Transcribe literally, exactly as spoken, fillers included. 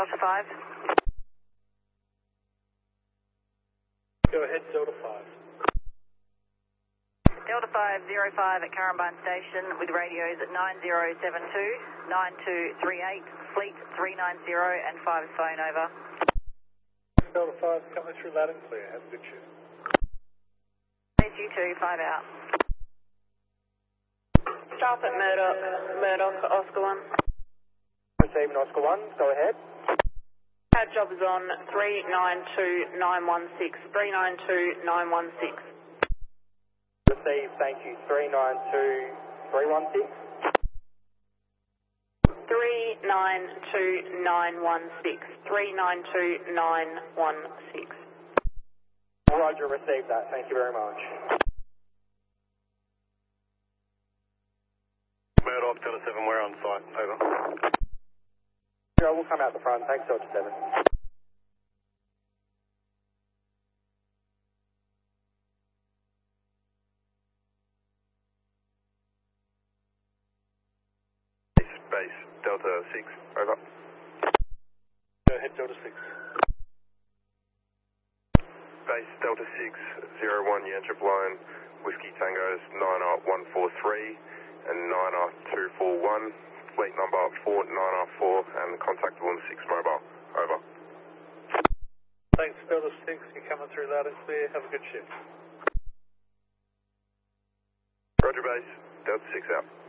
Delta five. Go ahead, Delta five. Delta five zero five at Carambine Station with radios at nine zero seven two, nine two three eight, fleet three nine zero and five phone over. Delta five coming through loud and clear. Have a good shift. Thanks you two, five out. Stop at Murdoch, Murdoch, Oscar one. Receiving Oscar one, go ahead. Our job is on three nine two nine one six, three nine two nine one six. Receive, thank you, three nine two three one six. three nine two nine one six, three nine two nine one six. Roger, receive that, thank you very much. Murdoch, Delta seven, we're on site, over. Joe, we'll come out the front, thanks Delta seven. Base, Delta six, over. Go ahead, Delta six. Base, Delta six, zero one Yankee Blind, Whiskey Tango's nine R one four three and nine R two four one, fleet number four nine R four and contactable on six mobile, over. Thanks, Delta six, you're coming through loud and clear. Have a good shift. Roger base, Delta six out.